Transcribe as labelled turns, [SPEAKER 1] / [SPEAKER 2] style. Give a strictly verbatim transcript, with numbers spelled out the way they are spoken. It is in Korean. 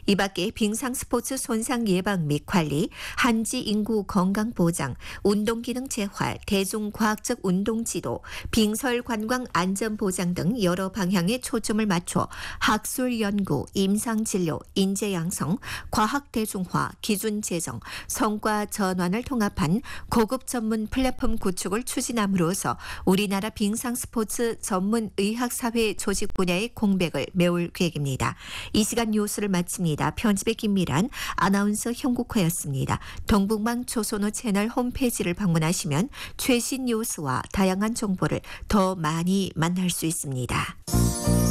[SPEAKER 1] 이 밖에 빙상 스포츠 손상 예방 및 관리, 한지 인구 건강 보장, 운동 기능 재활, 대중과학적 운동 지도, 빙설 관광 안전 보장 등 여러 방향에 초점을 맞춰 학술 연구, 임상 진료, 인재 양성, 과학 대중화, 기준 제정, 성과 전환을 통합한 고급 전문 플랫폼 구축을 추진함으로써 우리나라 빙상 스포츠 전문 의학 사회 조직 분야의 공백을 메울 계획입니다. 이 시간 뉴스를 마칩니다. 편집의 김미란, 아나운서 형국화였습니다. 동북망 조선호 채널 홈페이지를 방문하시면 최신 뉴스와 다양한 정보를 더 많이 만날 수 있습니다.